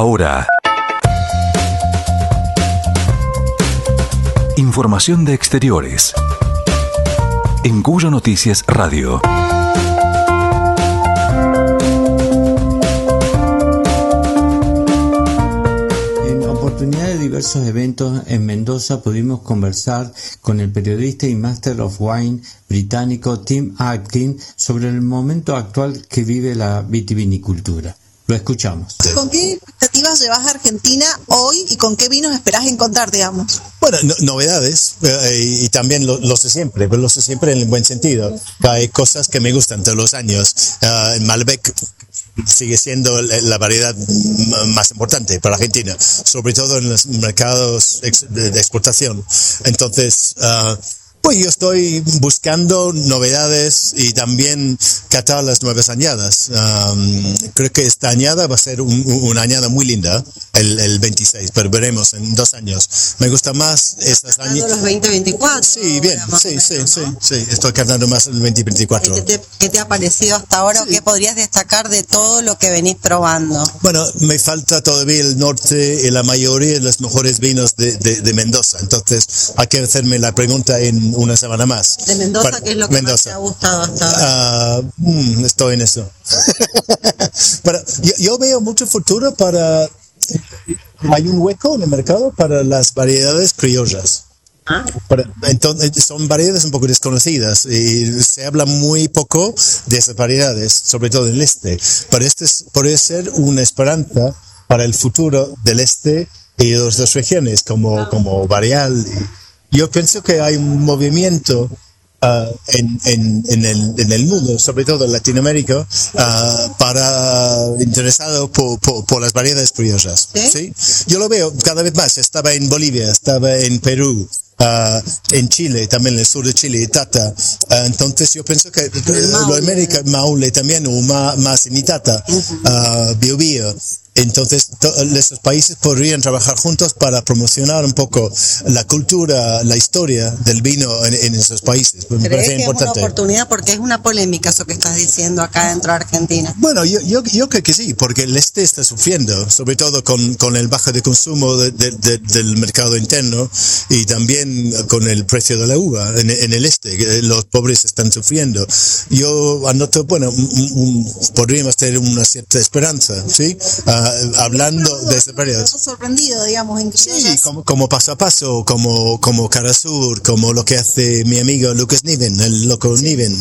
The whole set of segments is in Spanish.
Ahora, información de exteriores en Cuyo Noticias Radio. En oportunidad de diversos eventos en Mendoza pudimos conversar con el periodista y Master of Wine británico Tim Atkin sobre el momento actual que vive la vitivinicultura. Lo escuchamos. ¿Con qué expectativas llevas a Argentina hoy y con qué vinos esperás encontrar, digamos? Bueno, novedades, y también lo sé siempre, pero lo sé siempre en el buen sentido. Hay cosas que me gustan todos los años. Malbec sigue siendo la variedad más importante para Argentina, sobre todo en los mercados de exportación. Entonces, pues yo estoy buscando novedades y también catar las nuevas añadas. Creo que esta añada va a ser una añada muy linda, el 26, pero veremos en 2 años. Me gusta más estas añadas. Los 2024. Sí, bien, sí, estoy cantando más el 2024. ¿Qué te ha parecido hasta ahora o qué podrías destacar de todo lo que venís probando? Bueno, me falta todavía el norte y la mayoría de los mejores vinos de Mendoza. Entonces, hay que hacerme la pregunta en una semana más. ¿De Mendoza qué es lo que más te ha gustado hasta ahora? Estoy en eso. Pero yo veo mucho futuro para... Hay un hueco en el mercado para las variedades criollas. Entonces, son variedades un poco desconocidas y se habla muy poco de esas variedades, sobre todo en el este. Pero podría ser una esperanza para el futuro del este y de las dos regiones, como Barreal. Yo pienso que hay un movimiento en el mundo, sobre todo en Latinoamérica, interesado por las variedades criollas. ¿Sí? Yo lo veo cada vez más. Estaba en Bolivia, estaba en Perú, en Chile, también en el sur de Chile, Itata. Entonces yo pienso que lo América, Maule también, o más en Itata, Biobío. Entonces, esos países podrían trabajar juntos para promocionar un poco la cultura, la historia del vino en esos países. Me parece importante. Es una oportunidad porque es una polémica eso que estás diciendo acá dentro de Argentina. Bueno, yo creo que sí, porque el este está sufriendo, sobre todo con el bajo de consumo del mercado interno y también con el precio de la uva en el este. Los pobres están sufriendo. Yo anoto, bueno, podríamos tener una cierta esperanza, ¿sí? Hablando de ese periodo. Sorprendido, digamos, en sí, como paso a paso, como Cara Sur, como lo que hace mi amigo Lucas Niven, el loco Niven,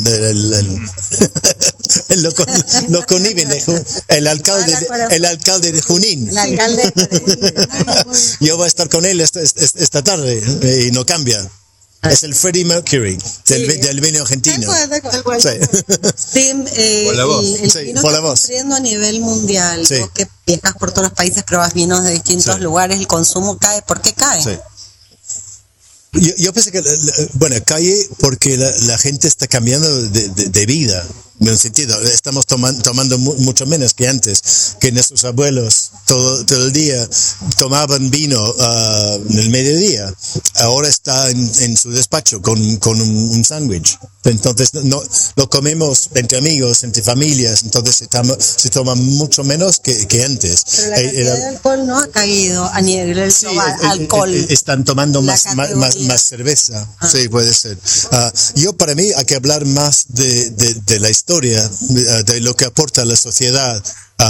el loco Niven, el alcalde de Junín. El alcalde. Yo voy a estar con él esta tarde y no cambia. Es el Freddie Mercury del vino argentino. Tim, el vino está sufriendo a nivel mundial. Sí. Vos que viajas por todos los países, probas vinos de distintos lugares, el consumo cae. ¿Por qué cae? Sí. Yo pensé que, cae porque la gente está cambiando de vida. En un sentido, estamos tomando mucho menos que antes, que nuestros abuelos todo el día tomaban vino en el mediodía. Ahora está en su despacho con un sándwich. Entonces no lo comemos entre amigos, entre familias. Entonces se toma mucho menos que antes. Pero la cantidad de alcohol no ha caído a nivel global. Alcohol. Están tomando más cerveza. Sí, puede ser. Para mí hay que hablar más de la historia, de lo que aporta la sociedad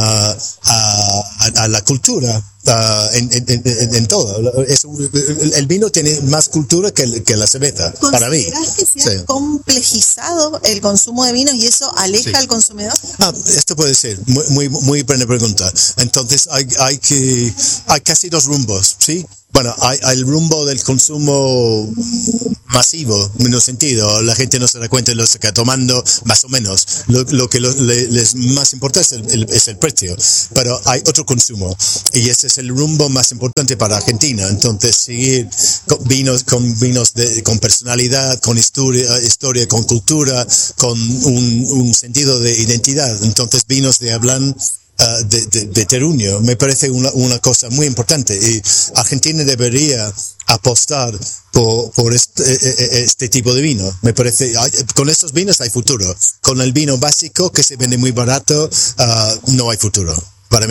a la cultura, en todo. El vino tiene más cultura que la cerveza, para mí. ¿Considerás que se ha complejizado el consumo de vinos y eso aleja al consumidor? Esto puede ser, muy buena pregunta. Entonces hay casi 2 rumbos, ¿sí? Bueno, hay el rumbo del consumo masivo, en un sentido. La gente no se da cuenta de lo que está tomando, más o menos. Lo que les más importa es el precio. Pero hay otro consumo. Y ese es el rumbo más importante para Argentina. Entonces, seguir con vinos con personalidad, con historia, con cultura, con un sentido de identidad. Entonces, vinos de hablan de terruño, me parece una cosa muy importante, y Argentina debería apostar por este tipo de vino. Me parece, con estos vinos hay futuro. Con el vino básico que se vende muy barato, no hay futuro, para mí.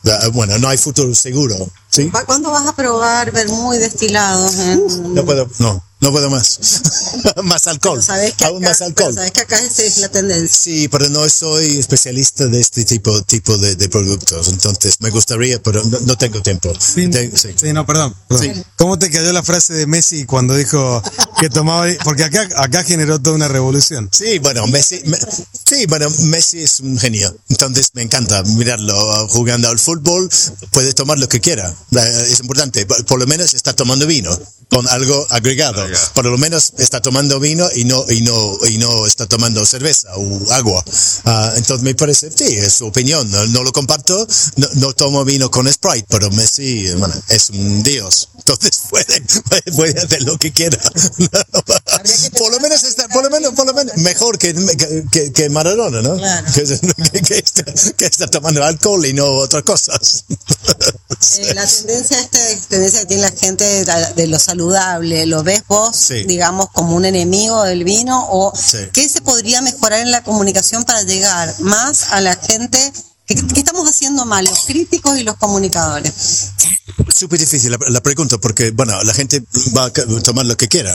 Bueno, no hay futuro seguro, ¿sí? ¿Cuándo vas a probar vermut destilados? No puedo más. Más alcohol. Aún más alcohol. Sabes que acá esa es la tendencia. Sí, pero no soy especialista de este tipo de productos. Entonces, me gustaría, pero no tengo tiempo. Sí, perdón. Sí. ¿Cómo te cayó la frase de Messi cuando dijo que tomaba? Porque acá generó toda una revolución. Sí, bueno, Messi es un genio. Entonces, me encanta mirarlo jugando al fútbol. Puede tomar lo que quiera. Es importante. Por lo menos está tomando vino con algo agregado. Por lo menos está tomando vino y no está tomando cerveza o agua. Entonces me parece, sí, es su opinión. No lo comparto. No tomo vino con Sprite, pero Messi, bueno, es un dios. Entonces puede hacer lo que quiera. Por lo menos mejor que Maradona, ¿no? Claro. Que está tomando alcohol y no otras cosas. La tendencia que tiene la gente de lo saludable, ¿lo ves vos, sí, digamos, como un enemigo del vino? ¿O sí, qué se podría mejorar en la comunicación para llegar más a la gente? ¿Qué estamos haciendo mal, los críticos y los comunicadores? Súper difícil la pregunta, porque, bueno, la gente va a tomar lo que quiera.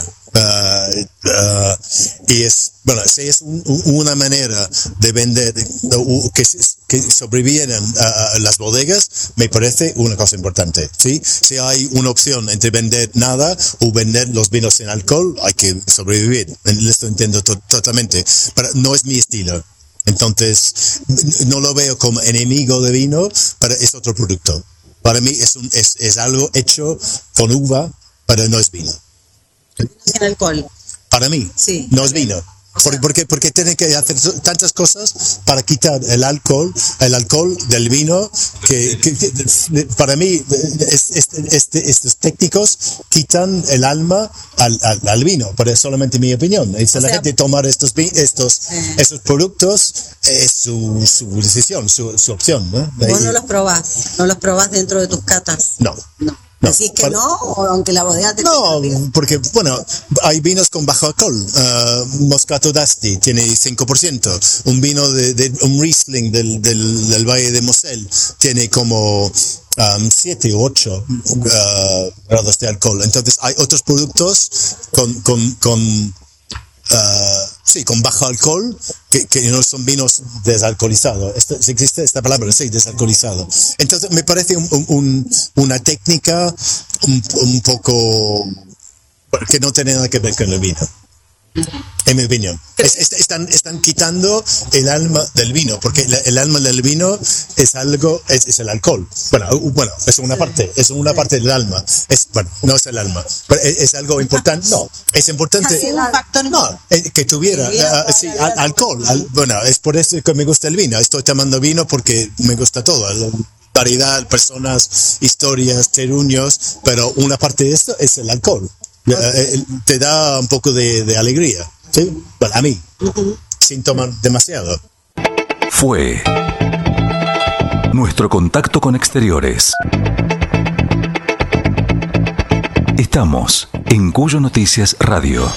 Y si es una manera de vender que sobrevivan a las bodegas, me parece una cosa importante, ¿sí? Si hay una opción entre vender nada o vender los vinos sin alcohol, hay que sobrevivir. Esto entiendo totalmente, pero no es mi estilo. Entonces, no lo veo como enemigo de vino, pero es otro producto. Para mí es algo hecho con uva, pero no es vino. Sin alcohol. Para mí, sí, no es vino. Porque tienen que hacer tantas cosas para quitar el alcohol del vino, que para mí estos técnicos quitan el alma al vino, pero es solamente mi opinión. Y si la gente tomar estos productos, es su decisión, su opción, ¿no? ¿Vos no los probás dentro de tus catas? No. ¿Decís que no? ¿O aunque la bodega te... No, porque, bueno, hay vinos con bajo alcohol. Moscato d'Asti tiene 5%. Un vino un Riesling del Valle de Mosel tiene como 7 u 8 grados de alcohol. Entonces, hay otros productos con bajo alcohol que no son vinos desalcoholizados. Existe esta palabra, sí, desalcoholizado. Entonces me parece una técnica un poco que no tiene nada que ver con el vino, en mi opinión. Están quitando el alma del vino, porque el alma del vino es el alcohol. Bueno, es una parte del alma. No es el alma, pero es algo importante. No, es importante. Que tuviera alcohol. Es por eso que me gusta el vino. Estoy tomando vino porque me gusta todo. Variedad, personas, historias, terruños, pero una parte de esto es el alcohol. Te da un poco de alegría, ¿sí? A mí, sin tomar demasiado. Fue nuestro contacto con exteriores. Estamos en Cuyo Noticias Radio.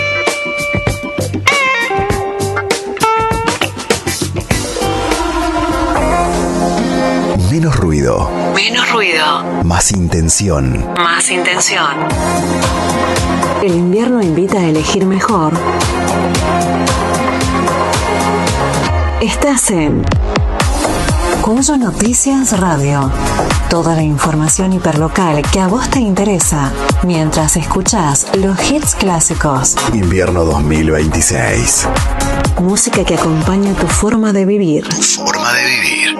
Menos ruido. Menos ruido. Más intención. Más intención. El invierno invita a elegir mejor. Estás en Cuyo Noticias Radio. Toda la información hiperlocal que a vos te interesa mientras escuchás los hits clásicos. Invierno 2026. Música que acompaña tu forma de vivir. Forma de vivir.